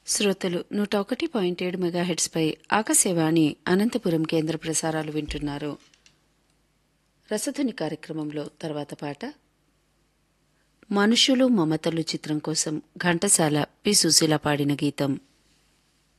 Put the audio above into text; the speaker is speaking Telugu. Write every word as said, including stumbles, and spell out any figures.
శ్రోతలు నూట ఒకటి పాయింట్ ఏడు మెగాహెట్స్పై ఆకాశవాణి అనంతపురం కేంద్ర ప్రసారాలు వింటున్నారు. రసధుని కార్యక్రమంలో తర్వాత పాట మనుషులు మమతలు చిత్రం కోసం ఘంటసాల పి సుశీల పాడిన గీతం.